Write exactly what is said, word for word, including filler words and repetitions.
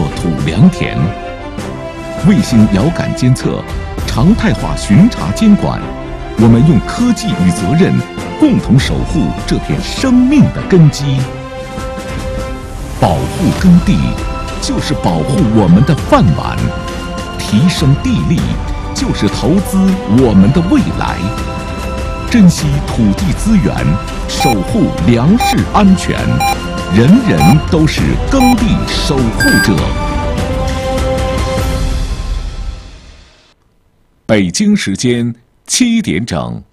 沃土良田。卫星遥感监测，常态化巡查监管，我们用科技与责任共同守护这片生命的根基。保护耕地，就是保护我们的饭碗；提升地力，就是投资我们的未来。珍惜土地资源，守护粮食安全，人人都是耕地守护者。北京时间七点整。